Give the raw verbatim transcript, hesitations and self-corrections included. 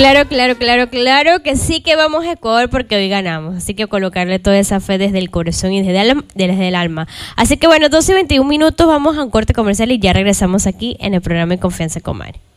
Claro, claro, claro, claro que sí que vamos a Ecuador porque hoy ganamos. Así que colocarle toda esa fe desde el corazón y desde el, alma, desde el alma. Así que bueno, doce y veintiún minutos, vamos a un corte comercial y ya regresamos aquí en el programa En Confianza con Mari.